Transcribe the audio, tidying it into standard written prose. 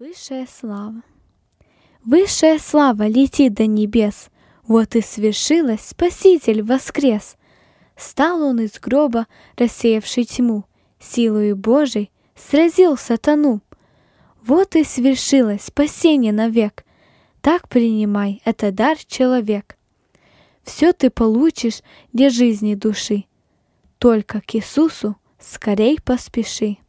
Высшая слава. Высшая слава летит до небес. Вот и свершилось, Спаситель воскрес. Стал он из гроба, рассеявший тьму, силою Божией сразил сатану. Вот и свершилось спасение навек. Так принимай, это дар человек. Все ты получишь для жизни души. Только к Иисусу скорей поспеши.